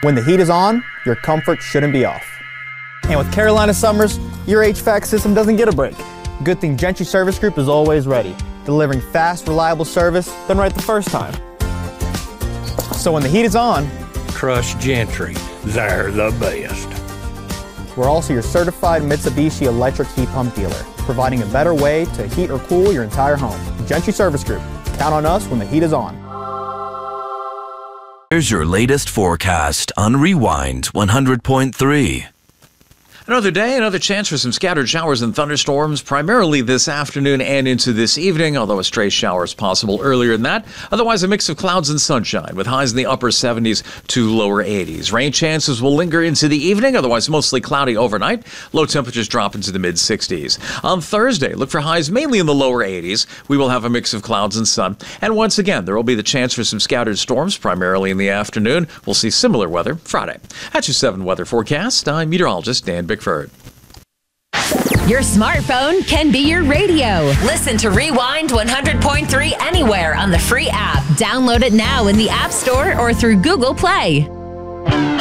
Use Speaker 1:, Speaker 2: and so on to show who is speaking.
Speaker 1: When the heat is on, your comfort shouldn't be off. And with Carolina summers, your HVAC system doesn't get a break. Good thing Gentry Service Group is always ready, delivering fast, reliable service done right the first time. So when the heat is on,
Speaker 2: trust Gentry. They're the best.
Speaker 1: We're also your certified Mitsubishi electric heat pump dealer, providing a better way to heat or cool your entire home. Gentry Service Group. Count on us when the heat is on.
Speaker 3: Here's your latest forecast on Rewind 100.3.
Speaker 4: Another day, another chance for some scattered showers and thunderstorms, primarily this afternoon and into this evening, although a stray shower is possible earlier than that. Otherwise, a mix of clouds and sunshine, with highs in the upper 70s to lower 80s. Rain chances will linger into the evening, otherwise mostly cloudy overnight. Low temperatures drop into the mid-60s. On Thursday, look for highs mainly in the lower 80s. We will have a mix of clouds and sun. And once again, there will be the chance for some scattered storms, primarily in the afternoon. We'll see similar weather Friday. That's your 7 weather forecast. I'm meteorologist Dan Bickford.
Speaker 5: Your smartphone can be your radio. Listen to Rewind 100.3 anywhere on the free app. Download it now in the App Store or through Google Play.